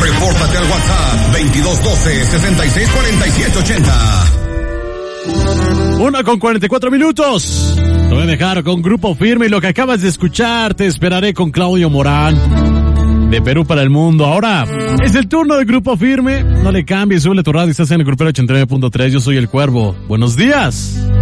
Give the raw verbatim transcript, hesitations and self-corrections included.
Repórtate al WhatsApp veintidós doce, sesenta y seis cuarenta y siete ochenta. Una con cuarenta y cuatro minutos. Te voy a dejar con Grupo Firme y lo que acabas de escuchar. Te esperaré con Claudio Morán, de Perú para el mundo. Ahora es el turno de Grupo Firme. No le cambies, sube tu radio. Estás en el Grupero ochenta y nueve punto tres. Yo soy El Cuervo. Buenos días.